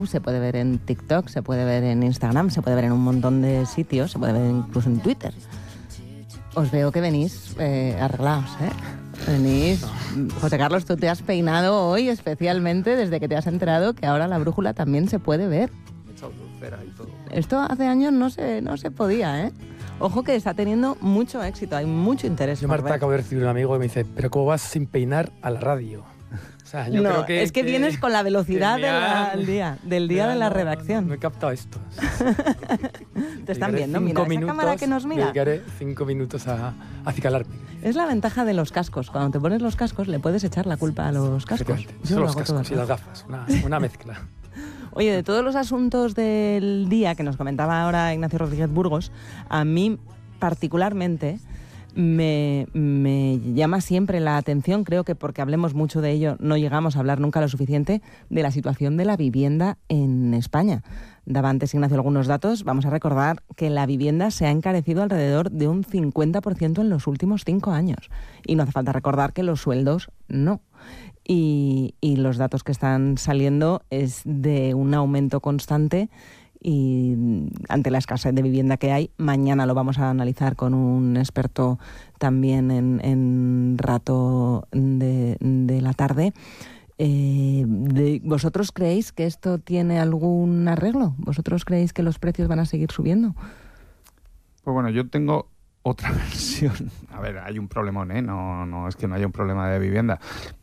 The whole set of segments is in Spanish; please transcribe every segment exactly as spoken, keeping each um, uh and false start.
se puede ver en TikTok, se puede ver en Instagram, se puede ver en un montón de sitios, se puede ver incluso en Twitter. Os veo que venís eh, arreglados, ¿eh? Venís... José Carlos, tú te has peinado hoy especialmente desde que te has enterado que ahora la brújula también se puede ver. Esto hace años no se, no se podía, ¿eh? Ojo que está teniendo mucho éxito, hay mucho interés. Yo, Marta, acabo de recibir un amigo que me dice, ¿pero cómo vas sin peinar a la radio? O sea, yo no, creo que, es que, que vienes con la velocidad de la, del día, del día de la no, redacción. No, no he captado esto. Te están viendo, mira, esa cámara que nos mira. Dedicaré cinco minutos a, a acicalarme. Es la ventaja de los cascos. Cuando te pones los cascos le puedes echar la culpa a los cascos. Yo lo los hago cascos todo, y las gafas, una, una mezcla. Oye, de todos los asuntos del día que nos comentaba ahora Ignacio Rodríguez Burgos, a mí particularmente me, me llama siempre la atención, creo que porque hablemos mucho de ello no llegamos a hablar nunca lo suficiente, de la situación de la vivienda en España. Daba antes Ignacio algunos datos. Vamos a recordar que la vivienda se ha encarecido alrededor de un cincuenta por ciento en los últimos cinco años. Y no hace falta recordar que los sueldos no. Y, y los datos que están saliendo es de un aumento constante y ante la escasez de vivienda que hay, mañana lo vamos a analizar con un experto también en, en rato de, de la tarde. Eh, de, ¿Vosotros creéis que esto tiene algún arreglo? ¿Vosotros creéis que los precios van a seguir subiendo? Pues bueno, yo tengo otra versión. A ver, hay un problemón, ¿eh? No, no es que no haya un problema de vivienda,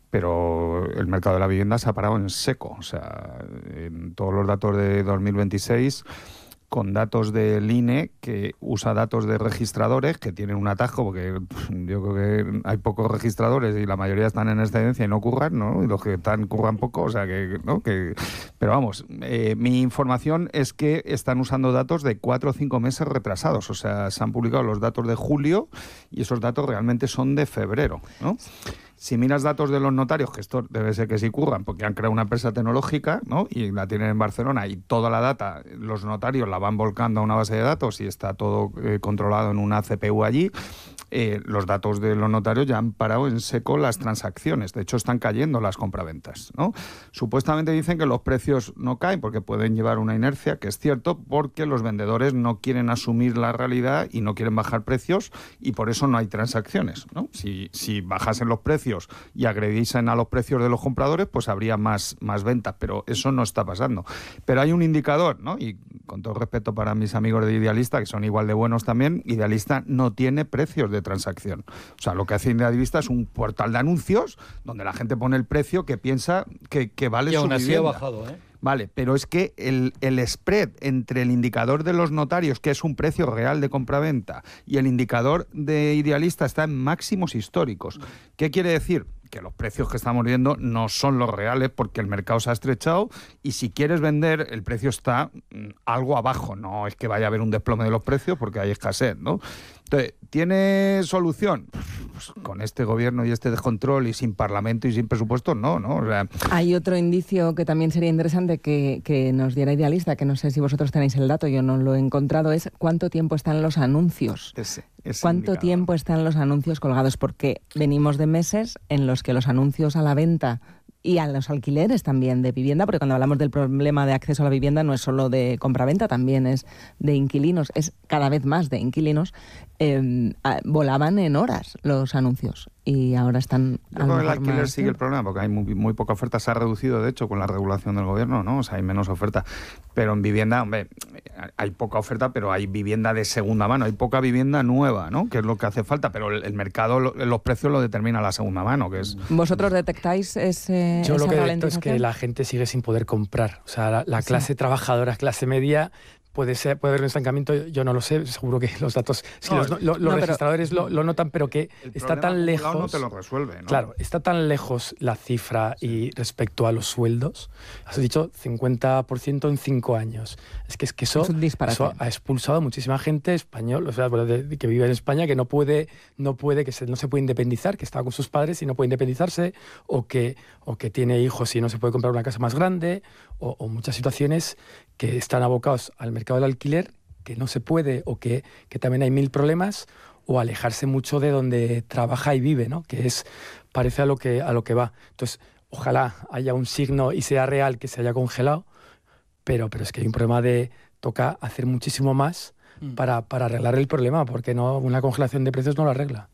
pero el mercado de la vivienda se ha parado en seco. O sea, en todos los datos de dos mil veintiséis, con datos del I N E, que usa datos de registradores, que tienen un atajo, porque yo creo que hay pocos registradores y la mayoría están en excedencia y no curran, ¿no? Y los que están curran poco, o sea que... ¿no? que pero vamos, eh, mi información es que están usando datos de cuatro o cinco meses retrasados. O sea, se han publicado los datos de julio y esos datos realmente son de febrero, ¿no? Si miras datos de los notarios, que esto debe ser que sí curran, porque han creado una empresa tecnológica, ¿no? Y la tienen en Barcelona y toda la data, los notarios la van volcando a una base de datos y está todo eh, controlado en una C P U allí. Eh, los datos de los notarios ya han parado en seco las transacciones. De hecho, están cayendo las compraventas, ¿no? Supuestamente dicen que los precios no caen porque pueden llevar una inercia, que es cierto, porque los vendedores no quieren asumir la realidad y no quieren bajar precios y por eso no hay transacciones, ¿no? Si, si bajasen los precios y agrediesen a los precios de los compradores, pues habría más, más ventas, pero eso no está pasando. Pero hay un indicador, ¿no? Y con todo respeto para mis amigos de Idealista, que son igual de buenos también, Idealista no tiene precios de transacción. O sea, lo que hace Idealista es un portal de anuncios donde la gente pone el precio que piensa que, que vale su vivienda. Y aún así ha bajado, ¿eh? Vale, pero es que el, el spread entre el indicador de los notarios, que es un precio real de compraventa, y el indicador de Idealista está en máximos históricos. ¿Qué quiere decir? Que los precios que estamos viendo no son los reales porque el mercado se ha estrechado y si quieres vender el precio está mm, algo abajo. No es que vaya a haber un desplome de los precios porque hay escasez, ¿no? Entonces, ¿tiene solución? Pues con este gobierno y este descontrol y sin parlamento y sin presupuesto, no, ¿no? O sea, hay otro indicio que también sería interesante que, que nos diera Idealista, que no sé si vosotros tenéis el dato, yo no lo he encontrado, es cuánto tiempo están los anuncios. Ese, ese ¿Cuánto indicador. tiempo están los anuncios colgados? Porque venimos de meses en los que los anuncios a la venta y a los alquileres también de vivienda, porque cuando hablamos del problema de acceso a la vivienda no es solo de compraventa, también es de inquilinos, es cada vez más de inquilinos, eh, volaban en horas los anuncios y ahora están... Yo creo que el alquiler más, sigue el problema, porque hay muy, muy poca oferta, se ha reducido de hecho con la regulación del gobierno, ¿no? O sea, hay menos oferta, pero en vivienda, hombre, hay poca oferta, pero hay vivienda de segunda mano, hay poca vivienda nueva, ¿no? Que es lo que hace falta, pero el, el mercado, los precios lo determina la segunda mano, que es... ¿Vosotros detectáis ese... Yo lo que detecto es que la gente sigue sin poder comprar. O sea, la, la clase sí. trabajadora, clase media, puede ser, puede haber un estancamiento, yo no lo sé, seguro que los datos, si no, los, lo, los no, registradores pero, lo, lo notan, pero que está tan lejos... no te lo resuelve, ¿no? Claro, está tan lejos la cifra sí. y respecto a los sueldos. Has dicho cincuenta por ciento en cinco años. Es que, es que eso, es eso ha expulsado a muchísima gente español, o sea, de, de, que vive en España, que no puede, no puede, que se, no se puede independizar, que está con sus padres y no puede independizarse, o que, o que tiene hijos y no se puede comprar una casa más grande, o, o muchas situaciones que están abocados al mercado del alquiler, que no se puede, o que, que también hay mil problemas, o alejarse mucho de donde trabaja y vive, ¿no? Que es, parece a lo que, a lo que va. Entonces, ojalá haya un signo y sea real que se haya congelado, pero, pero es que hay un problema de toca hacer muchísimo más mm. para, para arreglar el problema, porque no una congelación de precios no lo arregla.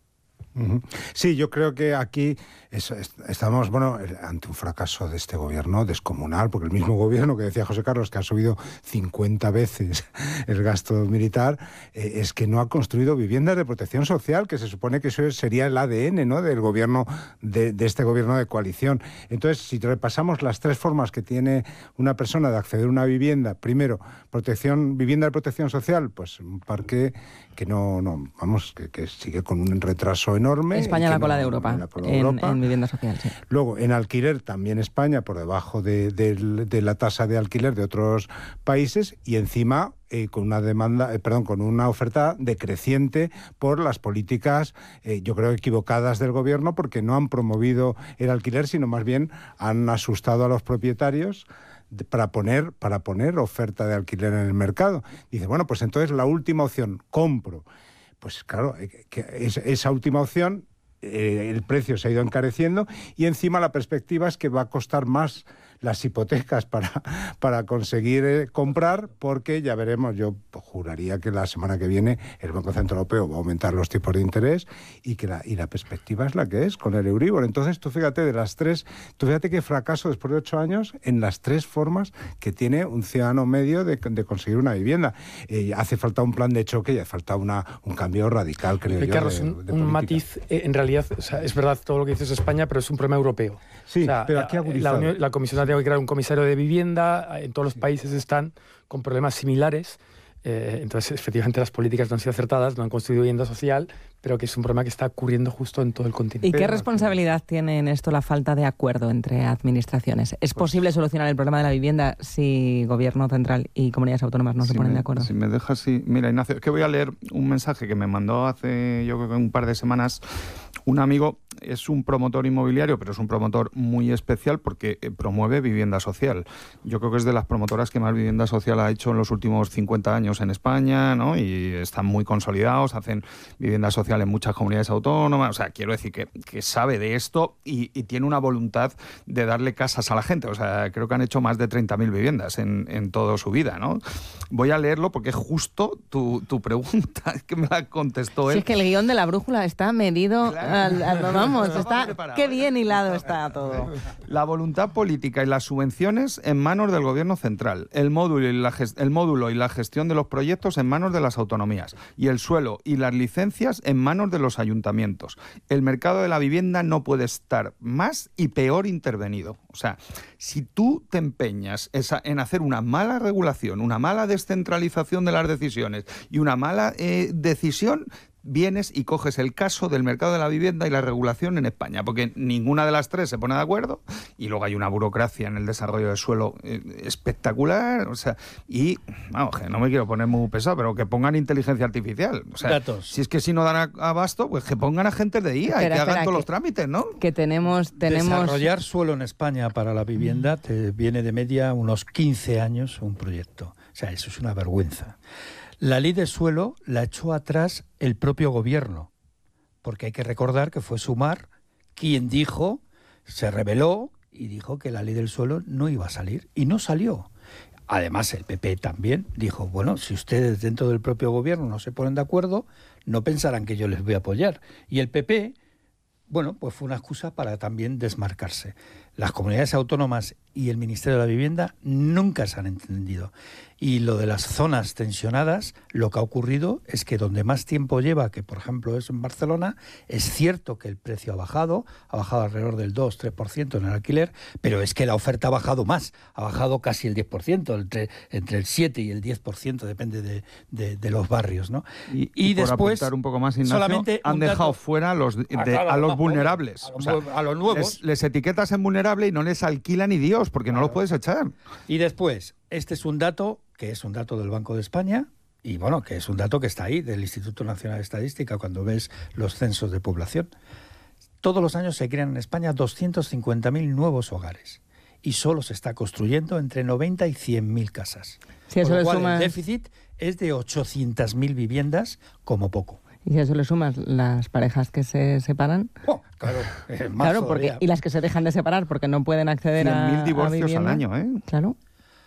Sí, yo creo que aquí es, es, estamos bueno, ante un fracaso de este gobierno descomunal, porque el mismo gobierno que decía José Carlos, que ha subido cincuenta veces el gasto militar, eh, es que no ha construido viviendas de protección social, que se supone que eso sería el A D N, ¿no?, del gobierno, de, de este gobierno de coalición. Entonces, si repasamos las tres formas que tiene una persona de acceder a una vivienda, primero, protección, vivienda de protección social, pues un parque que no, no vamos, que, que sigue con un retraso enorme. España la cola no, de Europa, la cola en, de Europa. en vivienda social, sí. Luego, en alquiler, también España por debajo de, de, de la tasa de alquiler de otros países, y encima eh, con una demanda, eh, perdón, con una oferta decreciente por las políticas, eh, yo creo, equivocadas del gobierno, porque no han promovido el alquiler, sino más bien han asustado a los propietarios para poner, para poner oferta de alquiler en el mercado. Dice, bueno, pues entonces la última opción, compro. Pues claro, que esa última opción, eh, el precio se ha ido encareciendo, y encima la perspectiva es que va a costar más las hipotecas para, para conseguir eh, comprar, porque ya veremos, yo juraría que la semana que viene el Banco Central Europeo va a aumentar los tipos de interés, y que la, y la perspectiva es la que es, con el Euribor. Entonces tú fíjate, de las tres, tú fíjate qué fracaso después de ocho años en las tres formas que tiene un ciudadano medio de, de conseguir una vivienda. Eh, hace falta un plan de choque y hace falta una, un cambio radical, creo yo, Carlos, de, un, de un política. matiz, eh, en realidad, o sea, es verdad todo lo que dices España, pero es un problema europeo. Sí, o sea, pero aquí agudizado. La, Unión, la Comisión ha tenido que crear un comisario de vivienda, en todos los países están con problemas similares, eh, entonces efectivamente las políticas no han sido acertadas, no han construido vivienda social, pero que es un problema que está ocurriendo justo en todo el continente. ¿Y qué responsabilidad tiene en esto la falta de acuerdo entre administraciones? ¿Es pues, posible solucionar el problema de la vivienda si gobierno central y comunidades autónomas no si se ponen me, de acuerdo? Si me dejas, sí. Mira, Ignacio, es que voy a leer un mensaje que me mandó hace yo creo que un par de semanas un amigo. Es un promotor inmobiliario, pero es un promotor muy especial porque promueve vivienda social. Yo creo que es de las promotoras que más vivienda social ha hecho en los últimos cincuenta años en España, ¿no? Y están muy consolidados, hacen vivienda social en muchas comunidades autónomas. O sea, quiero decir que, que sabe de esto y, y tiene una voluntad de darle casas a la gente. O sea, creo que han hecho más de treinta mil viviendas en, en toda su vida, ¿no? Voy a leerlo porque es justo tu, tu pregunta, que me la contestó él. Si es que el guión de la brújula está medido, claro. al, al, vamos, está, qué bien hilado está todo. La voluntad política y las subvenciones en manos del gobierno central, el módulo, y la gest- el módulo y la gestión de los proyectos en manos de las autonomías, y el suelo y las licencias en manos de los ayuntamientos. El mercado de la vivienda no puede estar más y peor intervenido. O sea, si tú te empeñas esa, en hacer una mala regulación, una mala descentralización de las decisiones y una mala eh, decisión, vienes y coges el caso del mercado de la vivienda y la regulación en España, porque ninguna de las tres se pone de acuerdo, y luego hay una burocracia en el desarrollo del suelo eh, espectacular, o sea, y vamos, que no me quiero poner muy pesado, pero que pongan inteligencia artificial, o sea, datos. Si es que si no dan abasto, pues que pongan agentes de I A espera, y que espera, hagan todos que, los trámites, ¿no? Que tenemos, tenemos... Desarrollar suelo en España para la vivienda te viene de media unos quince años un proyecto, o sea, eso es una vergüenza. La ley de suelo la echó atrás el propio gobierno, porque hay que recordar que fue Sumar quien dijo, se rebeló y dijo que la ley del suelo no iba a salir, y no salió. Además, el P P también dijo, bueno, si ustedes dentro del propio gobierno no se ponen de acuerdo, no pensarán que yo les voy a apoyar. Y el P P, bueno, pues fue una excusa para también desmarcarse. Las comunidades autónomas y el Ministerio de la Vivienda nunca se han entendido. Y lo de las zonas tensionadas, lo que ha ocurrido es que donde más tiempo lleva, que por ejemplo es en Barcelona, es cierto que el precio ha bajado, ha bajado alrededor del dos a tres por ciento en el alquiler, pero es que la oferta ha bajado más, ha bajado casi el diez por ciento, entre, entre el siete y el diez por ciento, depende de, de, de los barrios, ¿no? Y, y, y por después, apuntar un poco más, Ignacio, solamente han dejado dato, fuera los, de, a, claro, a los vulnerables. A los, o sea, a los nuevos. Les, les etiquetas en vulnerable y no les alquila ni Dios, porque claro, no los puedes echar. Y después, este es un dato que es un dato del Banco de España y, bueno, que es un dato que está ahí, del Instituto Nacional de Estadística, cuando ves los censos de población. Todos los años se crean en España doscientos cincuenta mil nuevos hogares y solo se está construyendo entre noventa y cien mil casas. Si eso Por lo le cual, sumas... el déficit es de ochocientas mil viviendas como poco. Y si a eso le sumas las parejas que se separan... Oh, claro, eh, más claro, porque, y las que se dejan de separar porque no pueden acceder a, cien mil divorcios a vivienda. al año, ¿eh? Claro.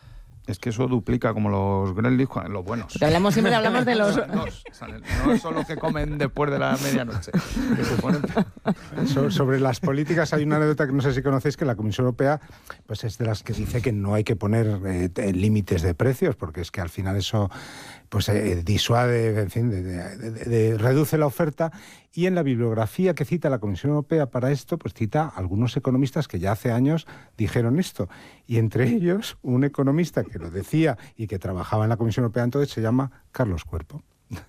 Es que eso duplica como los Gremlins, los buenos. Porque hablamos, siempre hablamos de los... Los, no son los que comen después de la medianoche. Que se ponen... So, sobre las políticas hay una anécdota que no sé si conocéis, que la Comisión Europea pues es de las que dice que no hay que poner eh, límites de precios, porque es que al final eso pues eh, disuade, en fin, de, de, de, de, reduce la oferta. Y en la bibliografía que cita la Comisión Europea para esto, pues cita a algunos economistas que ya hace años dijeron esto. Y entre ellos, un economista que lo decía y que trabajaba en la Comisión Europea entonces se llama Carlos Cuerpo.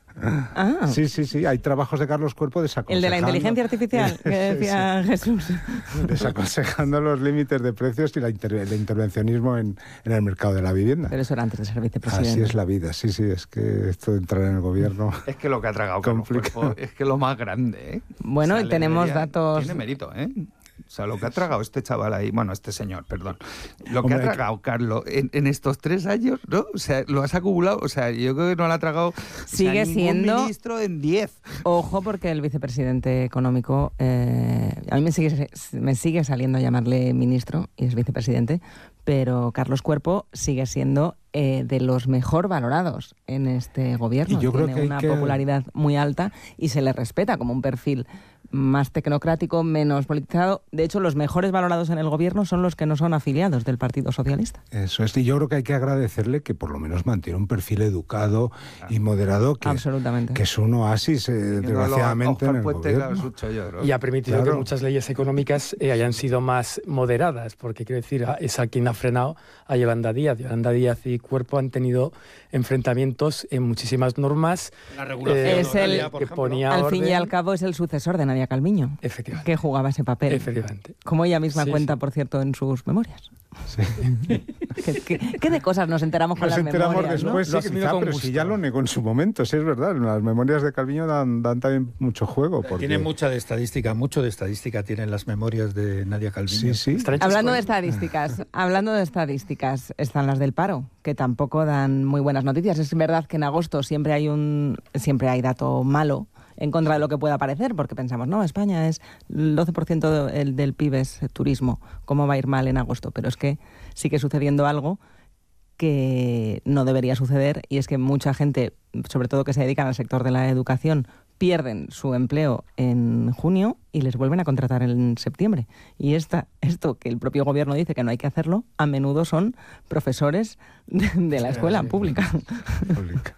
Ah. Sí, sí, sí, hay trabajos de Carlos Cuerpo desaconsejando... El de la inteligencia artificial, que decía sí, sí. Jesús. Desaconsejando los límites de precios y la inter el intervencionismo en, en el mercado de la vivienda. Pero eso era antes de ser vicepresidente. Así es la vida, sí, sí, es que esto de entrar en el gobierno... Es que lo que ha tragado Carlos Cuerpo es que lo más grande, ¿eh? Bueno, o sea, y tenemos debería, datos... Tiene mérito, ¿eh? O sea, lo que ha tragado este chaval ahí, bueno, este señor, perdón, lo que Hombre, ha tragado, Carlos, en, en estos tres años, ¿no? O sea, lo has acumulado, o sea, yo creo que no lo ha tragado Sigue o sea, siendo ningún ministro en diez. Ojo, porque el vicepresidente económico, eh, a mí me sigue, me sigue saliendo a llamarle ministro, y es vicepresidente, pero Carlos Cuerpo sigue siendo eh, de los mejor valorados en este gobierno. Y yo Tiene creo que una que... popularidad muy alta y se le respeta como un perfil más tecnocrático, menos politizado. De hecho, los mejores valorados en el gobierno son los que no son afiliados del Partido Socialista. Eso es, y yo creo que hay que agradecerle que por lo menos mantiene un perfil educado y moderado, que, Absolutamente. que es un oasis, eh, desgraciadamente, en el gobierno. Yo, y ha permitido claro. que muchas leyes económicas eh, hayan sido más moderadas, porque quiero decir, es a quien ha frenado a Yolanda Díaz. Yolanda Díaz y Cuerpo han tenido enfrentamientos en muchísimas normas. La regulación eh, es el, que ponía al orden. fin y al cabo es el sucesor de Nadia Calviño, Efectivamente. que jugaba ese papel. Efectivamente. Como ella misma sí, cuenta, sí. por cierto, en sus memorias. Sí. ¿Qué, qué, ¿Qué de cosas nos enteramos con nos las enteramos memorias? después, ¿no? sí, quizá, pero si ya lo negó en su momento, sí es verdad. Las memorias de Calviño dan, dan también mucho juego. Porque... Tiene mucha de estadística, mucho de estadística tienen las memorias de Nadia Calviño. Sí, sí. Hablando de estadísticas, hablando de estadísticas, están las del paro, que tampoco dan muy buenas noticias. Es verdad que en agosto siempre hay un siempre hay dato malo en contra de lo que pueda parecer, porque pensamos, no, España es el doce por ciento del, del P I B es turismo, ¿cómo va a ir mal en agosto? Pero es que sigue sucediendo algo que no debería suceder, y es que mucha gente, sobre todo que se dedican al sector de la educación, pierden su empleo en junio y les vuelven a contratar en septiembre. Y esta, esto que el propio gobierno dice que no hay que hacerlo, a menudo son profesores de, de la escuela sí, sí. pública. pública.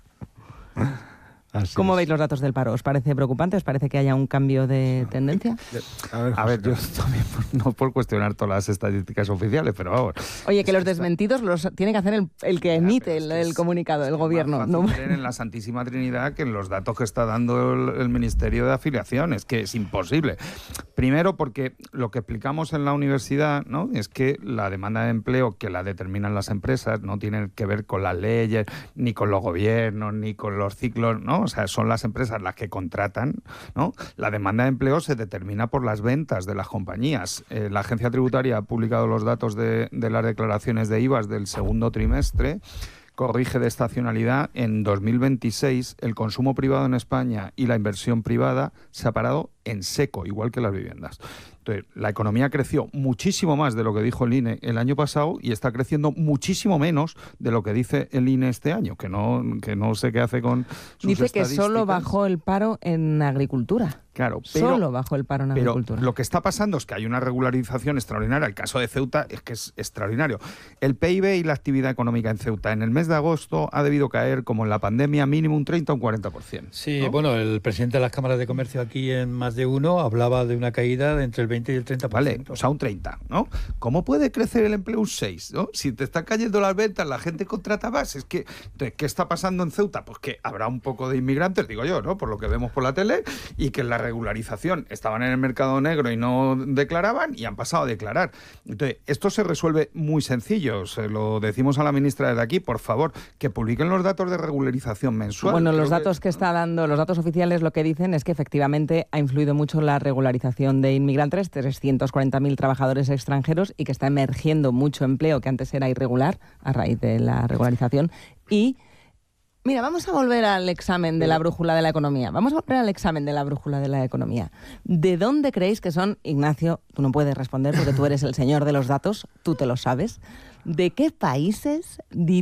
Así ¿Cómo es. veis los datos del paro? ¿Os parece preocupante? ¿Os parece que haya un cambio de tendencia? A ver, a ver yo también, no por cuestionar todas las estadísticas oficiales, pero vamos. Oye, que los desmentidos los tiene que hacer el, el que emite el, el comunicado, el gobierno. No ¿no? en la Santísima Trinidad que en los datos que está dando el, el Ministerio de Afiliaciones, que es imposible. Primero porque lo que explicamos en la universidad, ¿no?, es que la demanda de empleo que la determinan las empresas no tiene que ver con las leyes, ni con los gobiernos, ni con los ciclos, ¿no? O sea, son las empresas las que contratan, ¿no? La demanda de empleo se determina por las ventas de las compañías. Eh, la Agencia Tributaria ha publicado los datos de, de las declaraciones de I V A del segundo trimestre. Corrige de estacionalidad. En dos mil veintiséis el consumo privado en España y la inversión privada se ha parado en seco, igual que las viviendas. Entonces, la economía creció muchísimo más de lo que dijo el I N E el año pasado y está creciendo muchísimo menos de lo que dice el I N E este año, que no, que no sé qué hace con sus Dice que estadísticas. solo bajó el paro en agricultura. Claro, pero, solo bajó el paro en pero agricultura. Lo que está pasando es que hay una regularización extraordinaria. El caso de Ceuta es que es extraordinario. El P I B y la actividad económica en Ceuta en el mes de agosto ha debido caer, como en la pandemia, mínimo un treinta o un cuarenta por ciento. Sí, ¿no? Bueno, el presidente de las cámaras de comercio aquí en Más de Uno hablaba de una caída de entre el veinte y el treinta por ciento. Vale, o sea, un treinta, ¿no? ¿Cómo puede crecer el empleo un seis, ¿no? Si te están cayendo las ventas, la gente contrata más. Es que, entonces, ¿qué está pasando en Ceuta? Pues que habrá un poco de inmigrantes, digo yo, ¿no?, por lo que vemos por la tele, y que la regularización estaban en el mercado negro y no declaraban y han pasado a declarar. Entonces, esto se resuelve muy sencillo. Se lo decimos a la ministra desde aquí, por favor, que publiquen los datos de regularización mensual. Bueno, Creo los datos que... que está dando, los datos oficiales lo que dicen es que efectivamente ha influido mucho la regularización de inmigrantes, trescientos cuarenta mil trabajadores extranjeros, y que está emergiendo mucho empleo que antes era irregular a raíz de la regularización. Y mira, vamos a volver al examen de la brújula de la economía. Vamos a volver al examen de la brújula de la economía. ¿De dónde creéis que son, Ignacio? Tú no puedes responder porque tú eres el señor de los datos, tú te lo sabes. ¿De qué países